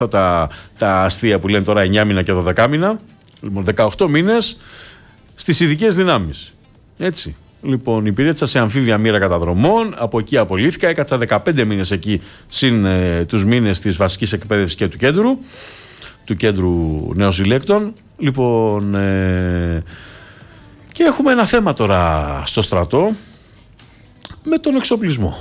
τα αστεία που λένε τώρα 9 μήνα και 12 μήνα. Λοιπόν, 18 μήνες στις ειδικές δυνάμεις. Έτσι. Λοιπόν, υπηρέτησα σε αμφίβια μοίρα καταδρομών, από εκεί απολύθηκα, έκατσα 15 μήνες εκεί, συν τους μήνες της βασικής εκπαίδευσης και του κέντρου νεοσυλλέκτων. Λοιπόν, και έχουμε ένα θέμα τώρα στο στρατό με τον εξοπλισμό.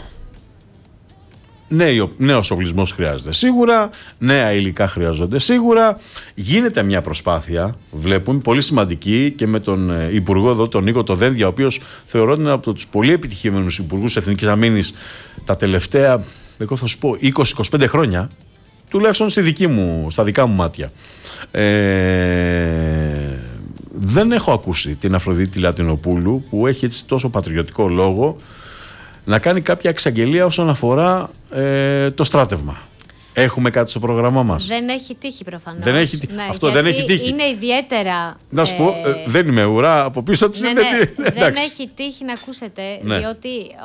Νέος οπλισμός χρειάζεται σίγουρα, νέα υλικά χρειάζονται σίγουρα. Γίνεται μια προσπάθεια, βλέπουμε, πολύ σημαντική και με τον Υπουργό εδώ, τον Νίκο το Δένδια, ο οποίος θεωρώ ότι είναι από τους πολύ επιτυχημένους υπουργούς Εθνικής Αμήνης τα τελευταία, εγώ θα σου πω, 20-25 χρόνια, τουλάχιστον στα δικά μου μάτια. Δεν έχω ακούσει την Αφροδίτη Λατινοπούλου, που έχει έτσι τόσο πατριωτικό λόγο, να κάνει κάποια εξαγγελία όσον αφορά το στράτευμα. Έχουμε κάτι στο πρόγραμμά μας? Δεν έχει τύχει προφανώς. Ναι, αυτό δεν έχει τύχει. Είναι ιδιαίτερα... Να σου πω, δεν είμαι ουρά από πίσω της. Δεν έχει τύχει να ακούσετε, διότι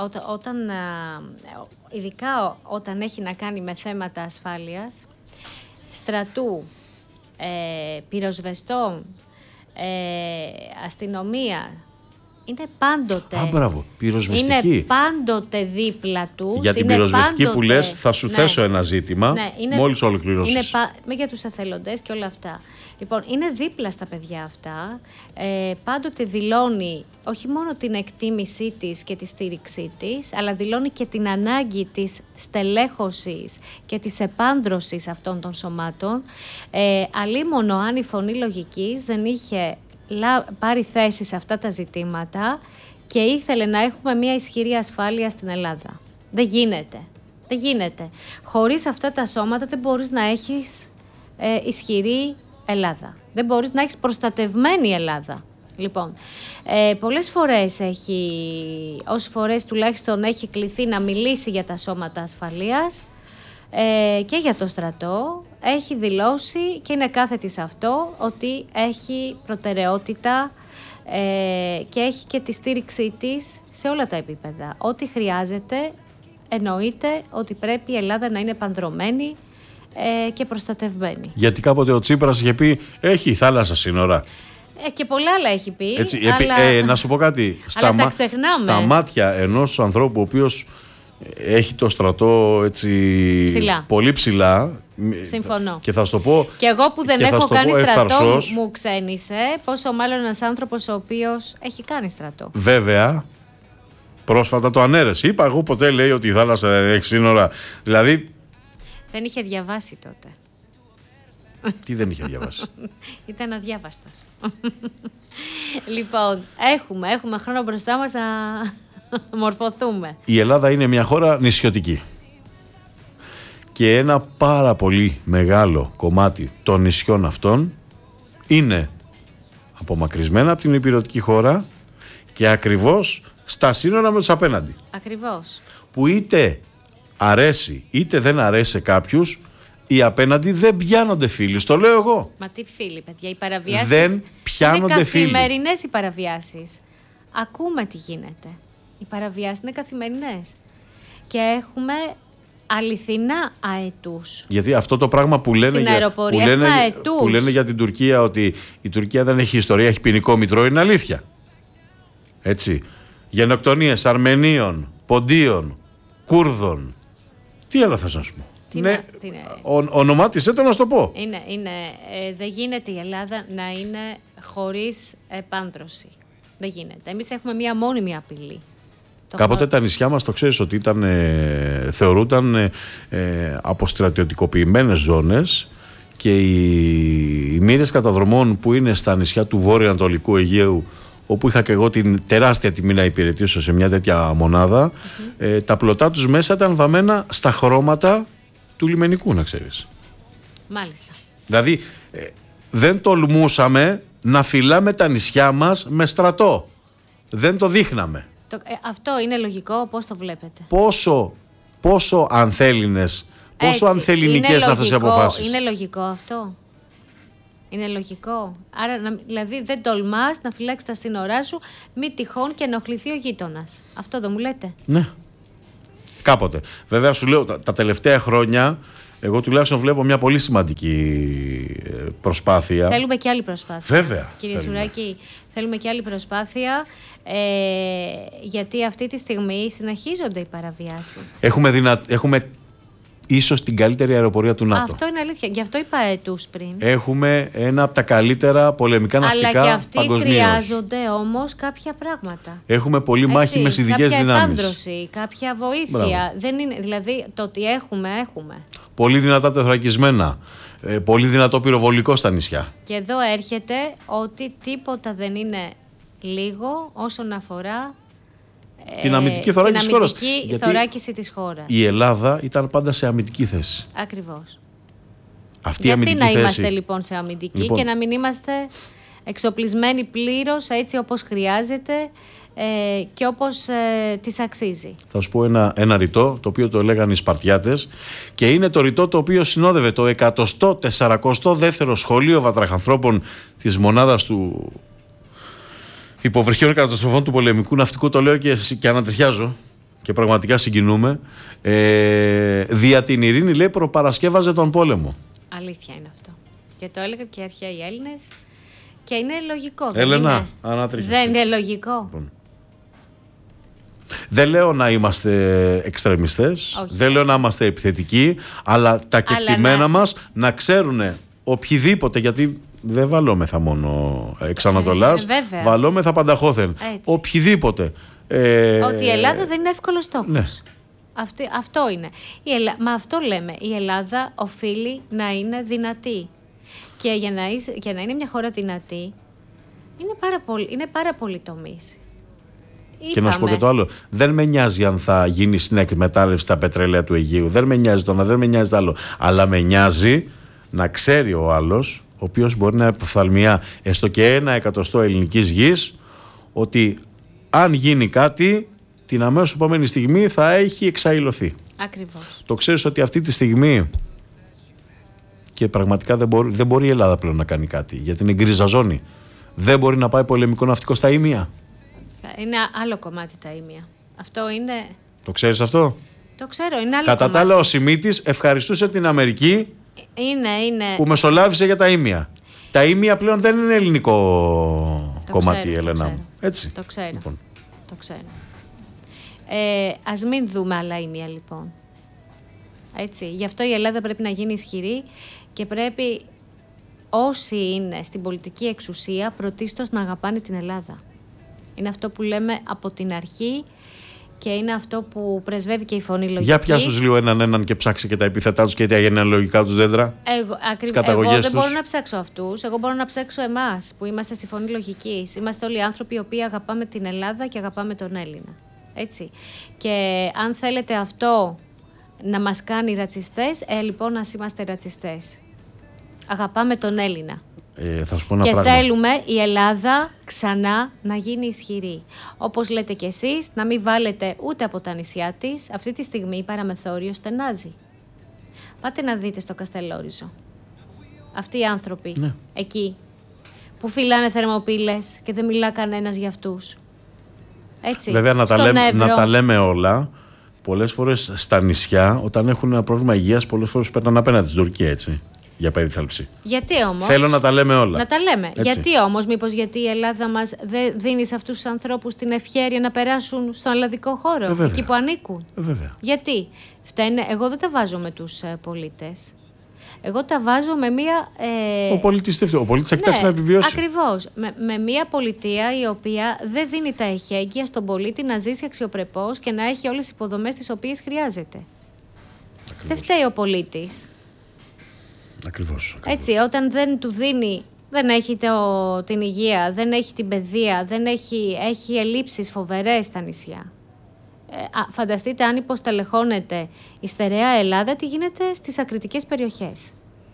ειδικά όταν έχει να κάνει με θέματα ασφάλειας, στρατού, πυροσβεστών, αστυνομία, είναι πάντοτε. Πυροσβεστική. Είναι πάντοτε δίπλα του. Για την πυροσβεστική που λες, θα σου θέσω ένα ζήτημα. Μόλις ολοκληρώσεις. Για τους εθελοντές και όλα αυτά. Λοιπόν, είναι δίπλα στα παιδιά αυτά. Πάντοτε δηλώνει όχι μόνο την εκτίμησή της και τη στήριξή της, αλλά δηλώνει και την ανάγκη της στελέχωσης και της επάνδρωσης αυτών των σωμάτων. Αλίμονο αν η φωνή λογικής δεν είχε πάρει θέση σε αυτά τα ζητήματα και ήθελε να έχουμε μια ισχυρή ασφάλεια στην Ελλάδα. Δεν γίνεται. Χωρίς αυτά τα σώματα δεν μπορείς να έχεις ισχυρή Ελλάδα. Δεν μπορείς να έχεις προστατευμένη Ελλάδα. Λοιπόν, πολλές φορές όσες φορές τουλάχιστον έχει κληθεί να μιλήσει για τα σώματα ασφαλείας και για το στρατό, έχει δηλώσει και είναι κάθετη σε αυτό ότι έχει προτεραιότητα και έχει και τη στήριξή της σε όλα τα επίπεδα. Ό,τι χρειάζεται, εννοείται ότι πρέπει η Ελλάδα να είναι πανδρωμένη και προστατευμένη. Γιατί κάποτε ο Τσίπρας είχε πει έχει η θάλασσα σύνορα. Και πολλά άλλα έχει πει. Έτσι, να σου πω κάτι. Στα μάτια ενός ανθρώπου ο οποίος έχει το στρατό έτσι πολύ ψηλά. Συμφωνώ. Και θα σου το πω. Και εγώ που δεν έχω κάνει στρατό μου ξένησε, πόσο μάλλον ένας άνθρωπος ο οποίος έχει κάνει στρατό. Βέβαια, πρόσφατα το ανέρεσε. Είπα εγώ ποτέ, λέει, ότι η θάλασσα έχει σύνορα. Δηλαδή. Δεν είχε διαβάσει τότε. Τι δεν είχε διαβάσει? Ήταν αδιάβαστος. Λοιπόν, έχουμε χρόνο μπροστά μας να μορφωθούμε. Η Ελλάδα είναι μια χώρα νησιωτική. Και ένα πάρα πολύ μεγάλο κομμάτι των νησιών αυτών είναι απομακρυσμένα από την υπηρετική χώρα και ακριβώς στα σύνορα με τους απέναντι. Ακριβώς. Που είτε αρέσει είτε δεν αρέσει σε κάποιους, οι απέναντι δεν πιάνονται φίλοι. Στο λέω εγώ. Μα τι φίλοι, παιδιά, οι παραβιάσεις δεν πιάνονται είναι φίλοι. καθημερινές οι παραβιάσεις. Ακούμε τι γίνεται. Οι παραβιάσεις είναι καθημερινές. Και έχουμε αληθινά αετούς. Γιατί αυτό το πράγμα που λένε, που λένε για την Τουρκία, ότι η Τουρκία δεν έχει ιστορία, έχει ποινικό μητρό, είναι αλήθεια. Έτσι. Γενοκτονίες Αρμενίων, Ποντίων, Κούρδων. Τι άλλο θα σας πω? Ονομάτισε το να σου το πω. Δεν γίνεται η Ελλάδα να είναι χωρίς επάνδρωση. Δεν γίνεται. Εμείς έχουμε μία μόνιμη απειλή. Κάποτε τα νησιά μας, το ξέρεις, ότι θεωρούνταν αποστρατιωτικοποιημένες ζώνες και οι μοίρες καταδρομών που είναι στα νησιά του βόρειο-ανατολικού Αιγαίου, όπου είχα και εγώ την τεράστια τιμή να υπηρετήσω σε μια τέτοια μονάδα, τα πλωτά τους μέσα ήταν βαμμένα στα χρώματα του λιμενικού, να ξέρεις. Μάλιστα. Δηλαδή δεν τολμούσαμε να φυλάμε τα νησιά μας με στρατό. Δεν το δείχναμε. Αυτό είναι λογικό, πώς το βλέπετε? Πόσο ανθέλινες, πόσο ανθεληνικές να αυτές οι αποφάσεις. Είναι λογικό αυτό? Είναι λογικό? Άρα, δηλαδή δεν τολμάς να φυλάξεις τα σύνορά σου, μη τυχόν και ενοχληθεί ο γείτονας. Αυτό δεν μου λέτε? Ναι. Κάποτε. Βέβαια σου λέω, τα τελευταία χρόνια Εγώ τουλάχιστον βλέπω μια πολύ σημαντική προσπάθεια. Θέλουμε και άλλη προσπάθεια. Βέβαια. Κύριε Σουράκη, θέλουμε και άλλη προσπάθεια, γιατί αυτή τη στιγμή συνεχίζονται οι παραβιάσεις. Έχουμε ίσως την καλύτερη αεροπορία του ΝΑΤΟ. Αυτό είναι αλήθεια. Γι' αυτό είπα ετούς πριν. Έχουμε ένα από τα καλύτερα πολεμικά ναυτικά παγκοσμίως. Αλλά και αυτοί χρειάζονται όμως κάποια πράγματα. Έχουμε πολύ μάχημες ειδικές δυνάμεις. Κάποια επάντρωση, κάποια βοήθεια. Δεν είναι, δηλαδή το ότι έχουμε. Πολύ δυνατά τεθωρακισμένα. Πολύ δυνατό πυροβολικό στα νησιά. Και εδώ έρχεται ότι τίποτα δεν είναι λίγο όσον αφορά την αμυντική θωράκιση της χώρας. Την θωράκιση της χώρας. Η Ελλάδα ήταν πάντα σε αμυντική θέση. Ακριβώς. Γιατί να είμαστε λοιπόν σε αμυντική και να μην είμαστε εξοπλισμένοι πλήρως έτσι όπως χρειάζεται και όπως της αξίζει. Θα σου πω ένα ρητό το οποίο το λέγανε οι Σπαρτιάτες και είναι το ρητό το οποίο συνόδευε το 142ο σχολείο βατραχανθρώπων της μονάδας του υποβρυχίων καταστροφών του πολεμικού ναυτικού. Το λέω και ανατριχιάζω και πραγματικά συγκινούμε. Δια την ειρήνη, λέει, προπαρασκεύαζε τον πόλεμο. Αλήθεια είναι αυτό. Και το έλεγαν και οι αρχαίοι Έλληνες και είναι λογικό. Έλενα, δεν είναι λογικό. Λοιπόν. Δεν λέω να είμαστε εξτρεμιστές, δεν λέω να είμαστε επιθετικοί, αλλά τα κεκτημένα μας να ξέρουν οποιοδήποτε, γιατί δεν βαλόμεθα μόνο εξ Ανατολάς, βαλόμεθα πανταχώθεν. Οποιοδήποτε. Ότι η Ελλάδα δεν είναι εύκολος τόπος. Ναι. Αυτό είναι. Μα αυτό λέμε. Η Ελλάδα οφείλει να είναι δυνατή. Και για να είναι μια χώρα δυνατή, είναι πάρα πολύ τομείς. Και να σου πω και το άλλο. Δεν με νοιάζει αν θα γίνει στην εκμετάλλευση τα πετρέλαια του Αιγαίου. Δεν με νοιάζει το ένα, δεν με νοιάζει το άλλο. Αλλά με νοιάζει να ξέρει ο άλλος, ο οποίος μπορεί να εποφθαλμιά έστω και 1% ελληνικής γης, ότι αν γίνει κάτι, την αμέσως επόμενη στιγμή θα έχει εξαϊλωθεί. Ακριβώς. Το ξέρεις ότι αυτή τη στιγμή και πραγματικά δεν μπορεί η Ελλάδα πλέον να κάνει κάτι, γιατί είναι γκρίζα ζώνη. Δεν μπορεί να πάει πολεμικό ναυτικό στα Ήμια. Είναι άλλο κομμάτι τα Ήμια. Αυτό είναι... Το ξέρεις αυτό? Το ξέρω, είναι άλλο Κατά κομμάτι. τα άλλα, ο Σιμίτης ευχαριστούσε την Αμερική που μεσολάβησε για τα Ήμια. Τα Ήμια πλέον δεν είναι ελληνικό κομμάτι, Έλενα μου. Έτσι. Το ξέρω. Λοιπόν. Το ξέρω. Ας μην δούμε άλλα Ήμια, λοιπόν. Έτσι. Γι' αυτό η Ελλάδα πρέπει να γίνει ισχυρή και πρέπει όσοι είναι στην πολιτική εξουσία πρωτίστως να αγαπάνε την Ελλάδα. Είναι αυτό που λέμε από την αρχή και είναι αυτό που πρεσβεύει και η φωνή λογικής. Για πιάσου τους λίγο έναν και ψάξει και τα επίθετά τους και τα γενεαλογικά τους δέντρα. Εγώ δεν μπορώ να ψάξω αυτούς. Εγώ μπορώ να ψάξω εμάς που είμαστε στη φωνή λογικής. Είμαστε όλοι οι άνθρωποι οι οποίοι αγαπάμε την Ελλάδα και αγαπάμε τον Έλληνα. Έτσι. Και αν θέλετε αυτό να μας κάνει ρατσιστές, λοιπόν ας είμαστε ρατσιστές. Αγαπάμε τον Έλληνα. Θα σου πω ένα και πράγμα. Θέλουμε η Ελλάδα ξανά να γίνει ισχυρή. Όπως λέτε κι εσείς, να μην βάλετε ούτε από τα νησιά της. Αυτή τη στιγμή η παραμεθόριο στενάζει. Πάτε να δείτε στο Καστελόριζο. Αυτοί οι άνθρωποι εκεί που φυλάνε θερμοπύλες και δεν μιλά κανένας για αυτούς. Έτσι. Βέβαια να τα λέμε όλα. Πολλές φορές στα νησιά, όταν έχουν ένα πρόβλημα υγείας, πολλές φορές παίρνουν απέναντι στην Τουρκία, έτσι. Για περίθαλψη. Γιατί όμως. Θέλω να τα λέμε όλα. Να τα λέμε. Έτσι. Γιατί όμως, μήπως γιατί η Ελλάδα μας δεν δίνει σε αυτούς τους ανθρώπους την ευχέρεια να περάσουν στον ελλαδικό χώρο, εκεί που ανήκουν. Βέβαια. Γιατί. Φταίνε, εγώ δεν τα βάζω με τους πολίτες. Εγώ τα βάζω με μία. Ο πολίτης θα κοιτάξει να επιβιώσει. Ακριβώς. Με μία πολιτεία η οποία δεν δίνει τα εχέγγυα στον πολίτη να ζήσει αξιοπρεπώς και να έχει όλες τις υποδομές τις οποίες χρειάζεται. Ακριβώς. Δεν φταίει ο πολίτης. Ακριβώς. Έτσι, όταν δεν του δίνει, δεν έχει την υγεία, δεν έχει την παιδεία, έχει ελλείψεις φοβερές στα νησιά. Φανταστείτε αν υποστελεχώνεται η στερεά Ελλάδα, τι γίνεται στις ακριτικές περιοχές.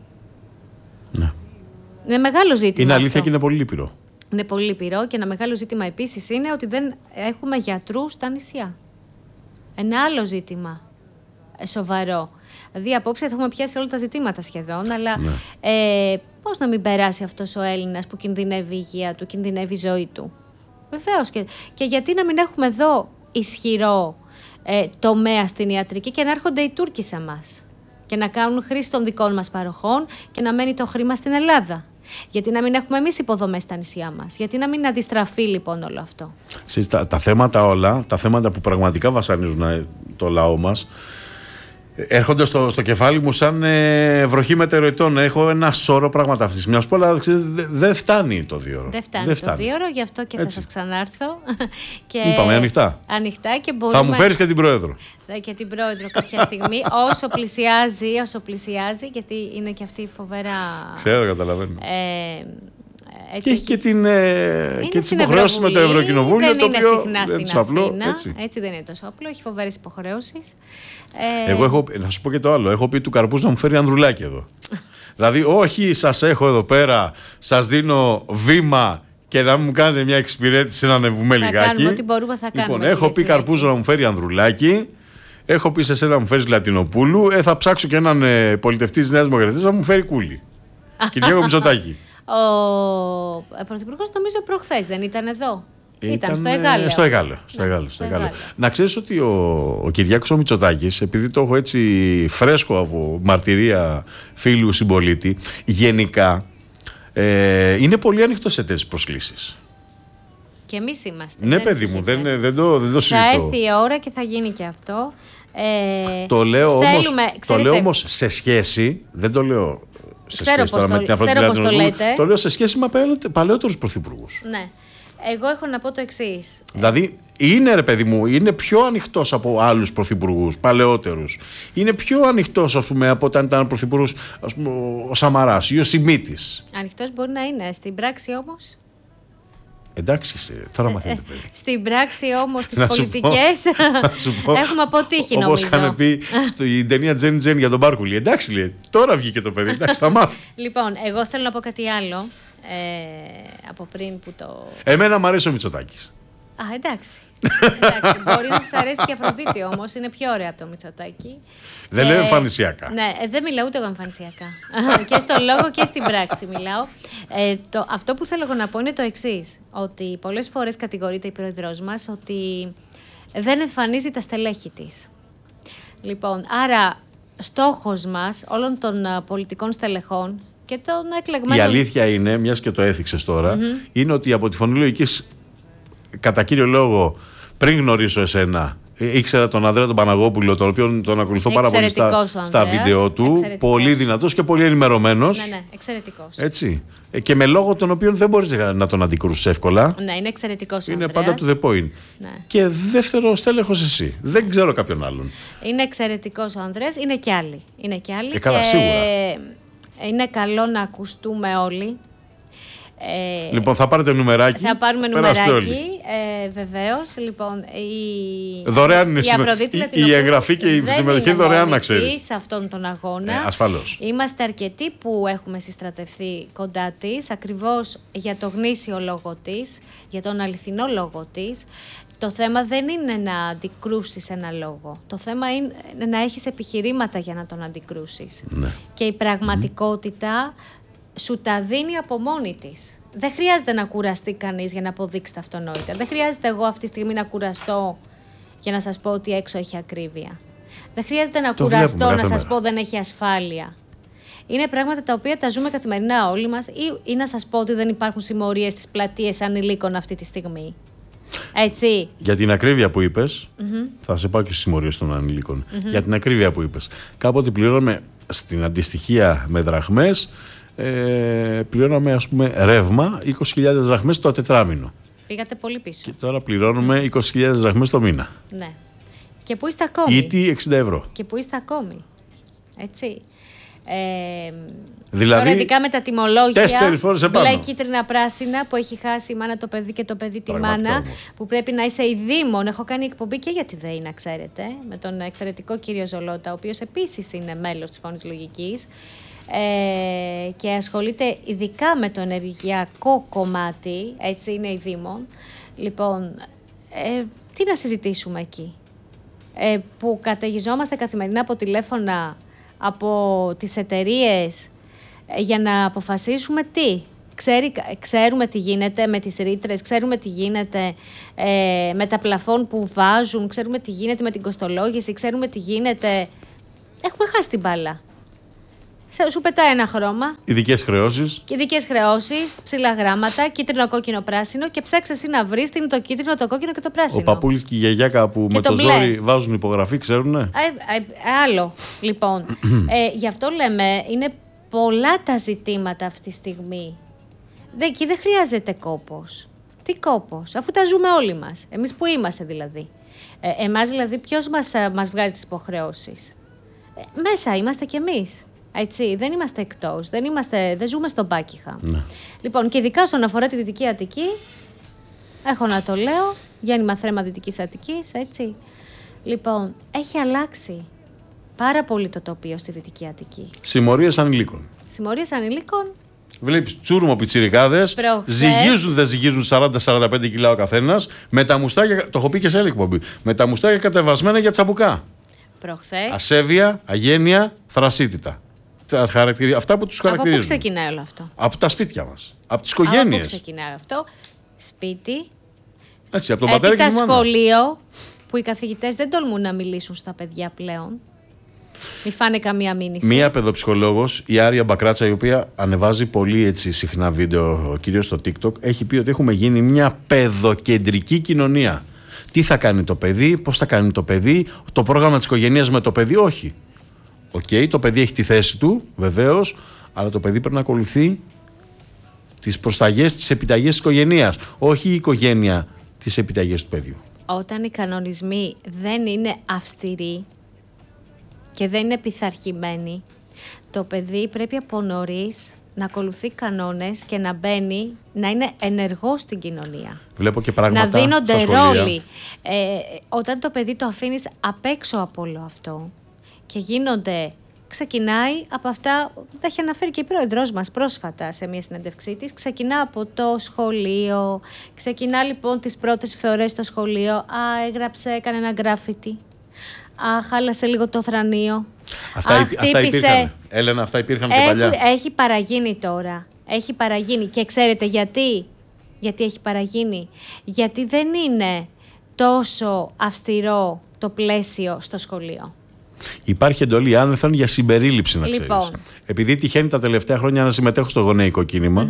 Ναι. Είναι μεγάλο ζήτημα. Είναι αλήθεια αυτό. και είναι πολύ λυπηρό. Είναι πολύ λυπηρό και ένα μεγάλο ζήτημα επίσης είναι ότι δεν έχουμε γιατρούς στα νησιά. Ένα άλλο ζήτημα σοβαρό. Δηλαδή, απόψε έχουμε πιάσει όλα τα ζητήματα σχεδόν, αλλά πώς να μην περάσει αυτός ο Έλληνας που κινδυνεύει η υγεία του, κινδυνεύει η ζωή του. Βεβαίως. Και γιατί να μην έχουμε εδώ ισχυρό τομέα στην ιατρική και να έρχονται οι Τούρκοι σε εμάς. και να κάνουν χρήση των δικών μας παροχών και να μένει το χρήμα στην Ελλάδα. Γιατί να μην έχουμε εμείς υποδομές στα νησιά μας? Γιατί να μην αντιστραφεί λοιπόν όλο αυτό? Τα θέματα όλα, τα θέματα που πραγματικά βασανίζουν το λαό μας, έρχονται στο κεφάλι μου σαν βροχή μετεωροϊτών. Έχω ένα σώρο πράγματα αυτής της μιας που, αλλά δεν φτάνει το 2ωρο. Δεν φτάνει το 2ωρο, γι' αυτό και έτσι. Θα σας ξανάρθω. Και είπαμε ανοιχτά. Ανοιχτά και μπορούμε... Θα μου φέρεις και την πρόεδρο. Και την πρόεδρο κάποια στιγμή, όσο πλησιάζει, γιατί είναι και αυτή φοβερά... Ξέρω, καταλαβαίνω. Έτσι, και έχει και τις υποχρεώσεις με το Ευρωκοινοβούλιο. Δεν το είναι οποίο συχνά δεν στην Αθήνα. Έτσι δεν είναι τόσο απλό. Έχει φοβερές υποχρεώσεις. Εγώ θα σου πω και το άλλο. Έχω πει του Καρπούζου να μου φέρει ανδρουλάκι εδώ. Δηλαδή, όχι σας έχω εδώ πέρα, σας δίνω βήμα και να μου κάνετε μια εξυπηρέτηση να ανεβούμε λιγάκι. Θα κάνουμε ό,τι μπορούμε, θα κάνουμε. Λοιπόν, έχω πει Καρπούζο να μου φέρει ανδρουλάκι. Έχω πει σε σένα να μου φέρει Λατινοπούλου. Θα ψάξω και έναν πολιτευτή της Νέας Δημοκρατίας να μου φέρει Κούλι. Κυριάκο Μητσοτάκη. Ο Πρωθυπουργός νομίζω προχθές δεν ήταν εδώ? Ήταν στο Εγάλεο. Να ξέρεις ότι ο Κυριάκος ο Μητσοτάκης, επειδή το έχω έτσι φρέσκο από μαρτυρία φίλου συμπολίτη, γενικά είναι πολύ ανοιχτό σε τέτοιες προσκλήσεις. Και εμείς είμαστε. Ναι, παιδί μου, δεν το συζητώ. Θα έρθει η ώρα και θα γίνει και αυτό. Το λέω όμως σε σχέση, δεν το λέω σε σχέση τώρα με την Αφροδίτη, το λέω σε σχέση με παλαιότερους πρωθυπουργούς. Ναι. Εγώ έχω να πω το εξής. Δηλαδή, είναι ρε παιδί μου, είναι πιο ανοιχτός από άλλους πρωθυπουργούς, παλαιότερους. Είναι πιο ανοιχτός, ας πούμε, από όταν ήταν πρωθυπουργός, ας πούμε, ο Σαμαράς ή ο Σιμίτης. Ανοιχτός μπορεί να είναι. Στην πράξη όμως. Εντάξει, τώρα μαθαίνετε, παιδί. Στην πράξη όμως, στις πολιτικές, έχουμε αποτύχει, νομίζω. Όπως είχαν πει στην ταινία Τζένι Τζένι για τον Μπάρκουλη. Εντάξει, λέει, τώρα βγήκε το παιδί, εντάξει, θα μάθει. Λοιπόν, εγώ θέλω να πω κάτι άλλο, από πριν που το... Εμένα μου αρέσει ο Μητσοτάκης. Εντάξει. Μπορεί να σας αρέσει και η Αφροδίτη όμως, είναι πιο ωραία από το Μητσοτάκη. Δεν λέω εμφανισιακά. Ναι, δεν μιλάω ούτε εγώ εμφανισιακά. Και στο λόγο και στην πράξη μιλάω. Αυτό που θέλω να πω είναι το εξής, ότι πολλές φορές κατηγορείται η πρόεδρος μας ότι δεν εμφανίζει τα στελέχη της. Λοιπόν, άρα στόχος μας όλων των πολιτικών στελεχών και των εκλεγμένων... Η αλήθεια είναι, μιας και το έθιξες τώρα, είναι ότι από τη Φωνή Λογικής, κατά κύριο λόγο, πριν γνωρίσω εσένα, ήξερα τον Ανδρέα τον Παναγόπουλο, τον οποίο τον ακολουθώ πάρα πολύ στα βίντεο του. Εξαιρετικός. Πολύ δυνατός και πολύ ενημερωμένος. Ναι, εξαιρετικός. Έτσι. Και με λόγο τον οποίο δεν μπορείς να τον αντικρούσεις εύκολα. Ναι, είναι εξαιρετικός ο Είναι Ανδρέας. πάντα to the point. Ναι. Και δεύτερο στέλεχος εσύ. Δεν ξέρω κάποιον άλλον. Είναι εξαιρετικός ο Ανδρέας. Είναι κι άλλοι. Καλά, σίγουρα. Είναι καλό να ακουστούμε όλοι. Λοιπόν, θα πάρετε νουμεράκι. Θα πάρουμε νουμεράκι, βεβαίως. Λοιπόν, δωρεάν είναι η εγγραφή και η συμμετοχή δωρεάν, να ξέρεις. Σε αυτόν τον αγώνα. Ασφαλώς. Είμαστε αρκετοί που έχουμε συστρατευτεί κοντά της, ακριβώς για το γνήσιο λόγο της, για τον αληθινό λόγο της. Το θέμα δεν είναι να αντικρούσεις ένα λόγο. Το θέμα είναι να έχεις επιχειρήματα για να τον αντικρούσεις. Ναι. Και η πραγματικότητα σου τα δίνει από μόνη της. Δεν χρειάζεται να κουραστεί κανείς για να αποδείξει τα αυτονόητα. Δεν χρειάζεται εγώ αυτή τη στιγμή να κουραστώ για να σας πω ότι έξω έχει ακρίβεια. Δεν χρειάζεται να κουραστώ να σας πω δεν έχει ασφάλεια. Είναι πράγματα τα οποία τα ζούμε καθημερινά όλοι μας, ή να σας πω ότι δεν υπάρχουν συμμορίες στις πλατείες ανηλίκων αυτή τη στιγμή. Έτσι. Για την ακρίβεια που είπες, θα σε πάω και στις συμμορίες των ανηλίκων. Για την ακρίβεια που είπες, κάποτε πληρώναμε στην αντιστοιχεία με δραχμές. Πληρώναμε, ας πούμε, ρεύμα 20.000 δραχμές το τετράμινο. Πήγατε πολύ πίσω. Και τώρα πληρώνουμε 20.000 δραχμές το μήνα. Ναι. Και πού είστε ακόμη? Ήτι 60 ευρώ. Και πού είστε ακόμη. Έτσι. Δηλαδή, τώρα ειδικά με τα τιμολόγια, 4 φορές επάνω. μπλε, κίτρινα, πράσινα, που έχει χάσει η μάνα το παιδί και το παιδί τη μάνα, όμως. Που πρέπει να είσαι ειδήμων. Έχω κάνει εκπομπή και για τη ΔΕΗ, να ξέρετε, με τον εξαιρετικό κύριο Ζολότα, ο οποίος επίσης είναι μέλος της Φωνής Λογικής. Και ασχολείται ειδικά με το ενεργειακό κομμάτι, έτσι είναι η Δήμων. Λοιπόν, τι να συζητήσουμε εκεί? Που καταιγιζόμαστε καθημερινά από τηλέφωνα από τις εταιρείες για να αποφασίσουμε τι. Ξέρουμε τι γίνεται με τις ρήτρες, ξέρουμε τι γίνεται με τα πλαφόν που βάζουν, ξέρουμε τι γίνεται με την κοστολόγηση, ξέρουμε τι γίνεται... έχουμε χάσει την μπάλα. Σου πετάει ένα χρώμα. Ειδικές χρεώσεις. Ειδικές χρεώσεις, ψηλά γράμματα, κίτρινο, κόκκινο, πράσινο και ψάξε εσύ να βρεις τι είναι το κίτρινο, το κόκκινο και το πράσινο. Ο παππούλης και η γιαγιάκα που με το ζόρι βάζουν υπογραφή, ξέρουνε. Άλλο. Λοιπόν, γι' αυτό λέμε, είναι πολλά τα ζητήματα αυτή τη στιγμή. Εκεί δεν χρειάζεται κόπος. Τι κόπος, αφού τα ζούμε όλοι μας. Εμείς που είμαστε δηλαδή. Εμάς δηλαδή ποιος μας βγάζει τις υποχρεώσεις. Μέσα είμαστε κι εμείς. Έτσι, δεν είμαστε εκτός, δεν ζούμε στον Buckingham. Ναι. Λοιπόν, και ειδικά όσον αφορά τη Δυτική Αττική, έχω να το λέω, γέννημα θρέμα Δυτικής Αττικής, έτσι. Λοιπόν, έχει αλλάξει πάρα πολύ το τοπίο στη Δυτική Αττική. Συμμορίες ανηλίκων. Συμμορίες ανηλίκων. Βλέπεις τσούρμο πιτσιρικάδες, ζυγίζουν, δεν ζυγίζουν 40-45 κιλά ο καθένας, με τα μουστάκια, το έχω πει και σε άλλη εκπομπή, με τα μουστάκια κατεβασμένα για τσαμπουκά. Προχθές. Ασέβεια, αγένεια, θρασίτητα. Αυτά που τους χαρακτηρίζουν. Από πού ξεκινάει όλο αυτό? Από τα σπίτια μας. Από τις οικογένειες. Από πού ξεκινάει αυτό? Σπίτι. Έτσι, από τον πατέρα και τη μάνα. Σχολείο, που οι καθηγητές δεν τολμούν να μιλήσουν στα παιδιά πλέον. Μη φάνε καμία μήνυση. Μία παιδοψυχολόγος, η Άρια Μπακράτσα, η οποία ανεβάζει πολύ έτσι συχνά βίντεο, κυρίως στο TikTok, έχει πει ότι έχουμε γίνει μια παιδοκεντρική κοινωνία. Τι θα κάνει το παιδί, πώς θα κάνει το παιδί, το πρόγραμμα της οικογένειας με το παιδί, όχι. Το παιδί έχει τη θέση του, βεβαίως, αλλά το παιδί πρέπει να ακολουθεί τις προσταγές, τις επιταγές της οικογένειας, όχι η οικογένεια τις επιταγές του παιδιού. Όταν οι κανονισμοί δεν είναι αυστηροί και δεν είναι πειθαρχημένοι, το παιδί πρέπει από νωρίς να ακολουθεί κανόνες και να μπαίνει, να είναι ενεργό στην κοινωνία. Βλέπω και πράγματα να δίνονται στα σχολεία. ρόλοι. Όταν το παιδί το αφήνεις απ' έξω από όλο αυτό και ξεκινάει από αυτά, τα έχει αναφέρει και η πρόεδρος μας πρόσφατα σε μια συνέντευξή της, ξεκινά από το σχολείο, ξεκινά λοιπόν τις πρώτες φθορές στο σχολείο, έκανε ένα γκράφιτι, χάλασε λίγο το θρανείο. Αυτά υπήρχαν. Έλενα, αυτά υπήρχαν και παλιά. Έχει παραγίνει τώρα. Έχει παραγίνει. Και ξέρετε γιατί? Γιατί έχει παραγίνει? Γιατί δεν είναι τόσο αυστηρό το πλαίσιο στο σχολείο. Υπάρχει εντολή άνεθων για συμπερίληψη, να ξέρεις. Λοιπόν. Επειδή τυχαίνει τα τελευταία χρόνια να συμμετέχω στο γονεϊκό κίνημα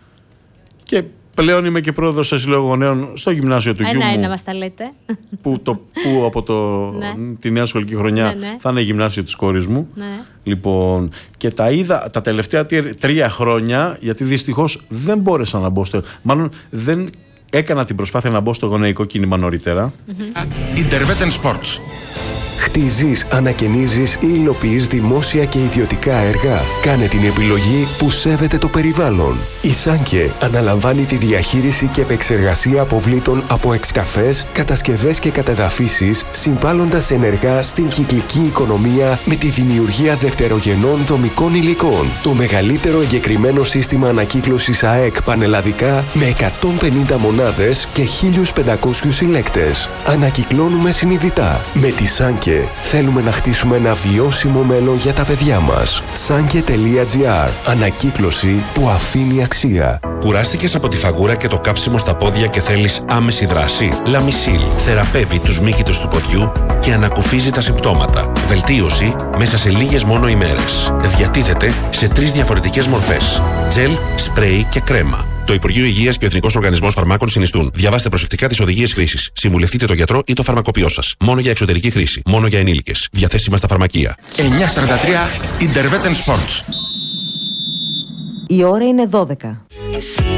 και πλέον είμαι και πρόεδρος σε σύλλογο γονέων στο γυμνάσιο του γιού μου. Ένα μας τα λέτε. Που από τη νέα σχολική χρονιά θα είναι γυμνάσιο της κόρης μου. Ναι. Λοιπόν, και τα είδα τα τελευταία 3 χρόνια, γιατί δυστυχώς δεν μπόρεσα να μπω μάλλον δεν έκανα την προσπάθεια να μπω στο γονεϊκό κίνημα νωρίτερα. Interveten Sports. Χτίζεις, ανακαινίζεις ή υλοποιείς δημόσια και ιδιωτικά έργα. Κάνε την επιλογή που σέβεται το περιβάλλον. Η Σάνκε αναλαμβάνει τη διαχείριση και επεξεργασία αποβλήτων από εξκαφές, κατασκευές και κατεδαφίσεις, συμβάλλοντας ενεργά στην κυκλική οικονομία με τη δημιουργία δευτερογενών δομικών υλικών. Το μεγαλύτερο εγκεκριμένο σύστημα ανακύκλωσης ΑΕΚ πανελλαδικά με 150 μονάδες και 1.500 συλλέκτες. Ανακυκλώνουμε συνειδητά. Με τη Σάνκε θέλουμε να χτίσουμε ένα βιώσιμο μέλλον για τα παιδιά μας. Sanke.gr. Ανακύκλωση που αφήνει αξία. Κουράστηκες από τη φαγούρα και το κάψιμο στα πόδια και θέλεις άμεση δράση? Λαμισίλ θεραπεύει τους μύκητους του ποδιού και ανακουφίζει τα συμπτώματα. Βελτίωση μέσα σε λίγες μόνο ημέρες. Διατίθεται σε 3 διαφορετικές μορφές: τζελ, σπρέι και κρέμα. Το Υπουργείο Υγείας και ο Εθνικός Οργανισμός Φαρμάκων συνιστούν. Διαβάστε προσεκτικά τις οδηγίες χρήσης. Συμβουλευτείτε τον γιατρό ή το φαρμακοποιό σας. Μόνο για εξωτερική χρήση. Μόνο για ενήλικες. Διαθέσιμα στα φαρμακεία. 9:43 Interveten Sports. Η ώρα είναι 12.